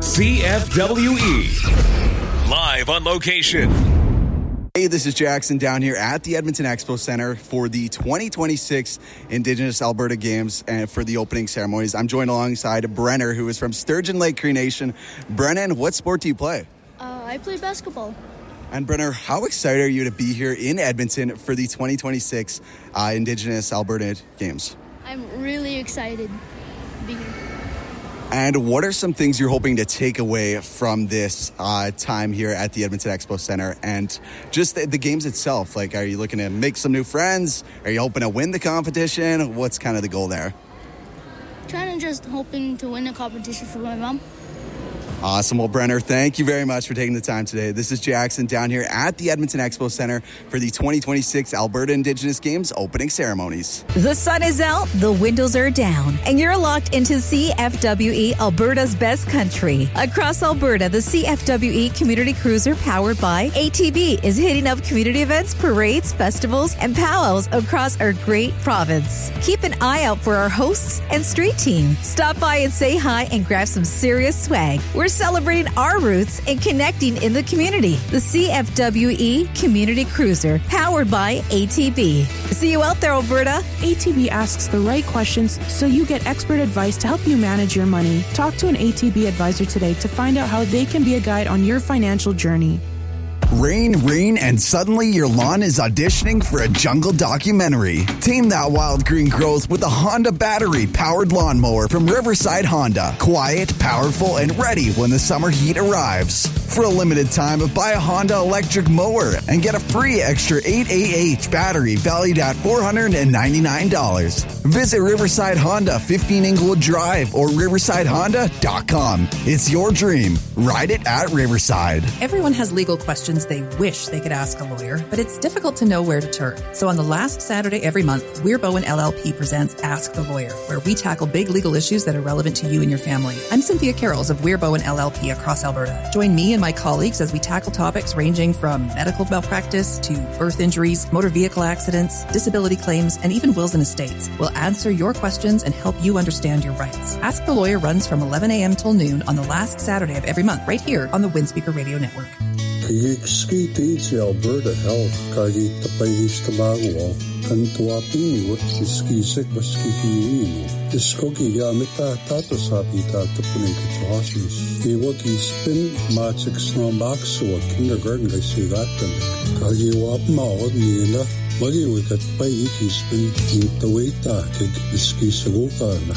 CFWE. Live on location. Hey, this is Jackson down here at the Edmonton Expo Center for the 2026 Indigenous Alberta Games and for the opening ceremonies. I'm joined alongside Brenner, who is from Sturgeon Lake Cree Nation. Brennan, what sport do you play? I play basketball. And Brenner, how excited are you to be here in Edmonton for the 2026 Indigenous Alberta Games? I'm really excited to be here. And what are some things you're hoping to take away from this time here at the Edmonton Expo Center and just the games itself? Like, are you looking to make some new friends? Are you hoping to win the competition? What's kind of the goal there? Trying to just hoping to win a competition for my mom. Awesome. Well, Brenner, thank you very much for taking the time today. This is Jackson down here at the Edmonton Expo Center for the 2026 Alberta Indigenous Games opening ceremonies. The sun is out, the windows are down, and you're locked into CFWE, Alberta's best country. Across Alberta, the CFWE Community Cruiser powered by ATB is hitting up community events, parades, festivals, and powwows across our great province. Keep an eye out for our hosts and street team. Stop by and say hi and grab some serious swag. We're celebrating our roots and connecting in the community. The CFWE Community Cruiser, powered by ATB. See you out there, Alberta. ATB asks the right questions so you get expert advice to help you manage your money. Talk to an ATB advisor today to find out how they can be a guide on your financial journey. Rain, and suddenly your lawn is auditioning for a jungle documentary. Tame that wild green growth with a Honda battery-powered lawnmower from Riverside Honda. Quiet, powerful, and ready when the summer heat arrives. For a limited time, buy a Honda electric mower and get a free extra 8AH battery valued at $499. Visit Riverside Honda, 15 Inglewood Drive, or riversidehonda.com. It's your dream. Ride it at Riverside. Everyone has legal questions they wish they could ask a lawyer, but it's difficult to know where to turn. So on the last Saturday every month, Weir Bowen LLP presents Ask the Lawyer, where we tackle big legal issues that are relevant to you and your family. I'm Cynthia Carrolls of Weir Bowen LLP across Alberta. Join me and my colleagues as we tackle topics ranging from medical malpractice to birth injuries, motor vehicle accidents, disability claims, and even wills and estates. We'll answer your questions and help you understand your rights. Ask the Lawyer runs from 11 a.m. till noon on the last Saturday of every month, right here on the Windspeaker Radio Network. Kayik ski Alberta Health, kayik tapayis tabago, kantua pingu, ski sik baski hiwino. Iskoki yamita tato sapita tapunin katuhasmis. Iwaki spin matsik snowbox or kindergarten gasigatan. Kayiwap maod nila. Magi wikat payiki spin intawita kig iski sagukana.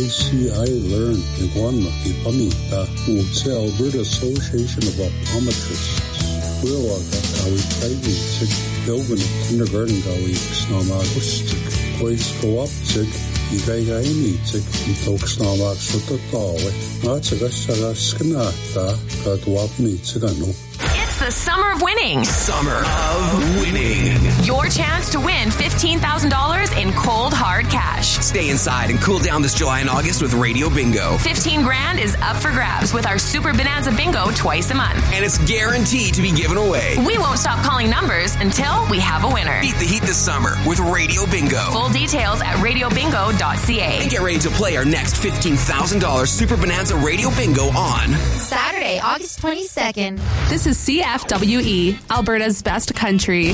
ICI Learn Iguana Ipamita Utse Alberta Association of Optometrists. Wilwaga Gawi Kaigi Sig Yogan Kindergarten Gawi Snamagustic Quais Cooptic Igaigaini Tic Tok Snamag Sutatawe Natsagashaga Skanata Katwapni Tigano. The Summer of Winning. Summer of Winning. Your chance to win $15,000 in cold, hard cash. Stay inside and cool down this July and August with Radio Bingo. 15 grand is up for grabs with our Super Bonanza Bingo twice a month. And it's guaranteed to be given away. We won't stop calling numbers until we have a winner. Beat the heat this summer with Radio Bingo. Full details at radiobingo.ca. And get ready to play our next $15,000 Super Bonanza Radio Bingo on Saturday, August 22nd. This is CFWE, Alberta's best country.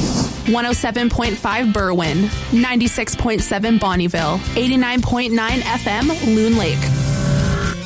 107.5 Berwyn, 96.7 Bonnyville, 89.9 FM Loon Lake.